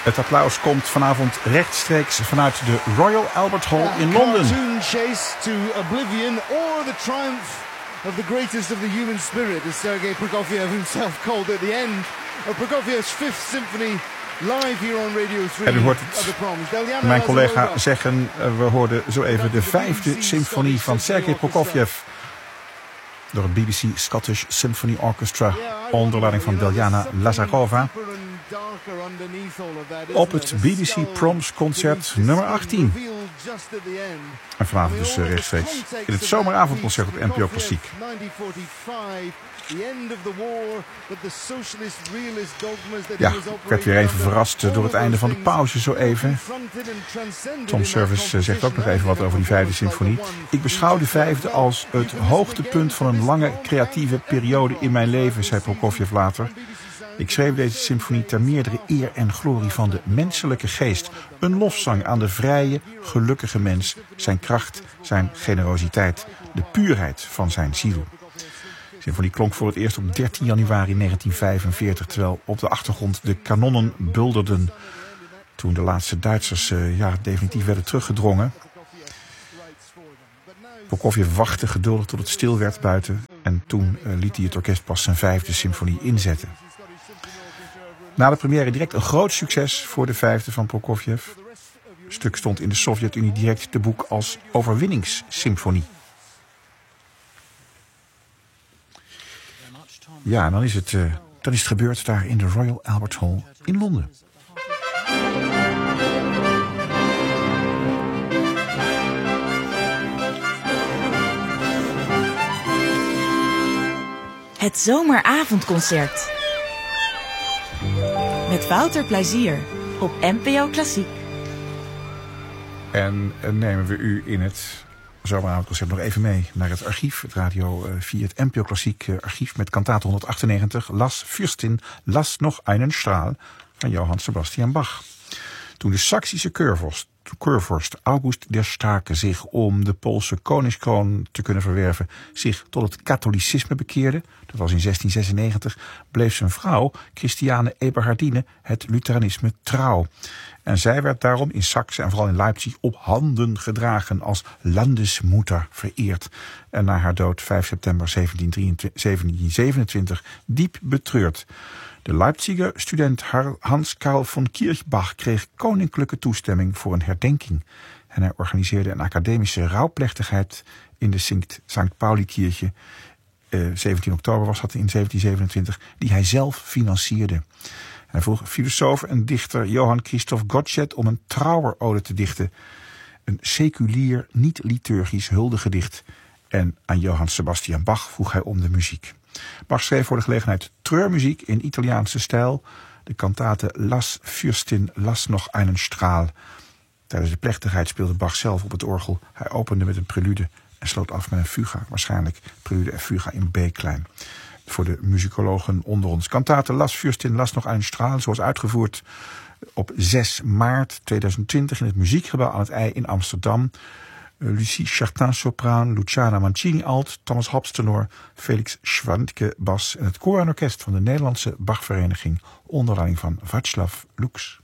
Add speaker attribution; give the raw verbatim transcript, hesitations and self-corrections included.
Speaker 1: Het applaus komt vanavond rechtstreeks vanuit de Royal Albert Hall in Londen.
Speaker 2: Cartoon chase to oblivion or the triumph of the greatest of the human spirit, as Sergei Prokofiev himself called at the end of Prokofiev's Fifth Symphony, live here on Radio three.
Speaker 1: En u hoort het mijn collega zeggen, we hoorden zo even de vijfde symfonie van Sergei Prokofiev door het B B C Scottish Symphony Orchestra onder leiding van Deljana Lazarova op het B B C Proms concert nummer achttien. En vanavond dus rechtstreeks in het zomeravondconcert op N P O Klassiek. Ja, ik werd weer even verrast door het einde van de pauze zo even. Tom Service zegt ook nog even wat over die vijfde symfonie. Ik beschouw de vijfde als het hoogtepunt van een lange creatieve periode in mijn leven, zei Prokofjev later. Ik schreef deze symfonie ter meerdere eer en glorie van de menselijke geest. Een lofzang aan de vrije, gelukkige mens, zijn kracht, zijn generositeit, de puurheid van zijn ziel. De symfonie klonk voor het eerst op dertien januari negentien vijfenveertig, terwijl op de achtergrond de kanonnen bulderden toen de laatste Duitsers uh, ja, definitief werden teruggedrongen. Prokofjev wachtte geduldig tot het stil werd buiten en toen uh, liet hij het orkest pas zijn vijfde symfonie inzetten. Na de première direct een groot succes voor de vijfde van Prokofjev. Het stuk stond in de Sovjet-Unie direct te boek als overwinningssymfonie. Ja, dan is het, uh, dan is het gebeurd daar in de Royal Albert Hall in Londen.
Speaker 3: Het zomeravondconcert. Met Wouter Plezier op N P O Klassiek.
Speaker 1: En uh, nemen we u in het zomeravondconcert nog even mee naar het archief. Het Radio uh, via het N P O Klassiek uh, archief met kantate honderdachtennegentig. Las Fürstin, las nog einen Strahl van Johann Sebastian Bach. Toen de Saksische keurvorst, keurvorst August der Starke zich om de Poolse koningskroon te kunnen verwerven zich tot het katholicisme bekeerde, dat was in zestien zesennegentig, bleef zijn vrouw Christiane Eberhardine het Lutheranisme trouw. En zij werd daarom in Saxe en vooral in Leipzig op handen gedragen als Landesmutter vereerd. En na haar dood vijf september zeventien zevenentwintig diep betreurd. De Leipziger student Hans Karl von Kirchbach kreeg koninklijke toestemming voor een herdenking. En hij organiseerde een academische rouwplechtigheid in de Sankt Pauli-kirche. Uh, zeventien oktober was dat in zeventien zevenentwintig, die hij zelf financierde. En hij vroeg filosoof en dichter Johann Christoph Gottsched om een trouwerode te dichten. Een seculier, niet-liturgisch huldegedicht. En aan Johann Sebastian Bach vroeg hij om de muziek. Bach schreef voor de gelegenheid treurmuziek in Italiaanse stijl. De kantate Las Fürstin, las nog einen Strahl. Tijdens de plechtigheid speelde Bach zelf op het orgel. Hij opende met een prelude en sloot af met een fuga. Waarschijnlijk prelude en fuga in B-klein. Voor de muzikologen onder ons. Kantate Las Fürstin, las nog einen Strahl, zoals uitgevoerd op zes maart tweeduizend twintig in het Muziekgebouw aan het IJ in Amsterdam. Lucie Chartin sopraan, Luciana Mancini alt, Thomas Haps tenor, Felix Schwantke bas en het koor en orkest van de Nederlandse Bachvereniging onder leiding van Václav Lux.